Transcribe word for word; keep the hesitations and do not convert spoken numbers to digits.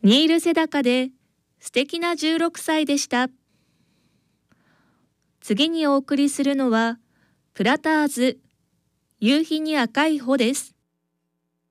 ニール・セダカで素敵なじゅうろくさいでした。次にお送りするのはプラターズ夕日に赤い穂です。